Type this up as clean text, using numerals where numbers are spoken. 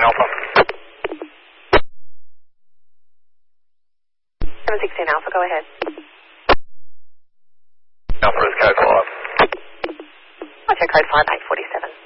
Alpha. 716 Alpha, go ahead. Alpha is code 5. What's your code 5847?